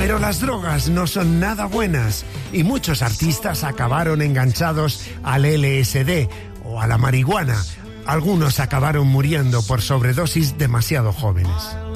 Pero las drogas no son nada buenas y muchos artistas acabaron enganchados al LSD o a la marihuana. Algunos acabaron muriendo por sobredosis demasiado jóvenes.